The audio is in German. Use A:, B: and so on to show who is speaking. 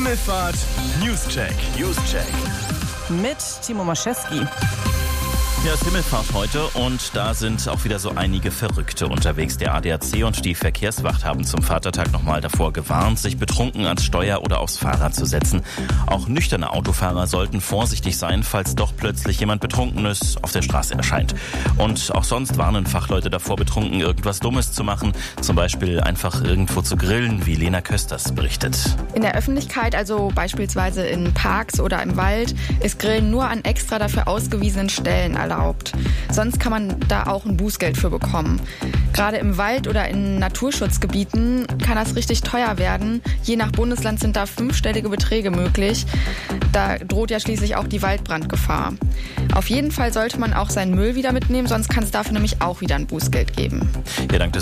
A: Himmelfahrt Newscheck.
B: Mit Timo Maschewski.
C: Ja, es ist Himmelfahrt heute und da sind auch wieder so einige Verrückte unterwegs. Der ADAC und die Verkehrswacht haben zum Vatertag nochmal davor gewarnt, sich betrunken ans Steuer oder aufs Fahrrad zu setzen. Auch nüchterne Autofahrer sollten vorsichtig sein, falls doch plötzlich jemand Betrunkenes auf der Straße erscheint. Und auch sonst warnen Fachleute davor, betrunken irgendwas Dummes zu machen. Zum Beispiel einfach irgendwo zu grillen, wie Lena Kösters berichtet.
D: In der Öffentlichkeit, also beispielsweise in Parks oder im Wald, ist Grillen nur an extra dafür ausgewiesenen Stellen erlaubt. Sonst kann man da auch ein Bußgeld für bekommen. Gerade im Wald oder in Naturschutzgebieten kann das richtig teuer werden. Je nach Bundesland sind da 5-stellige Beträge möglich. Da droht ja schließlich auch die Waldbrandgefahr. Auf jeden Fall sollte man auch seinen Müll wieder mitnehmen, sonst kann es dafür nämlich auch wieder ein Bußgeld geben.
C: Ja, dank des